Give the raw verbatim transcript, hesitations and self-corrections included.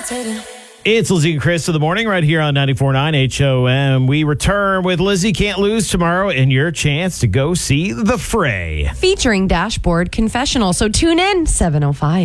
levitating. It's Lizzie and Chris in the morning right here on ninety-four point nine H O M. We return with Lizzie Can't Lose tomorrow and your chance to go see The Fray. Featuring Dashboard Confessional. So tune in, seven oh five.